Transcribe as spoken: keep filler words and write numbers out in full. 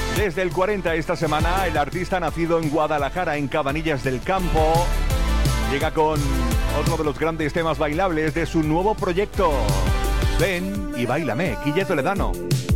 Desde el cuarenta esta semana, el artista nacido en Guadalajara, en Cabanillas del Campo, llega con otro de los grandes temas bailables de su nuevo proyecto. Ven y báilame, Guille Toledano.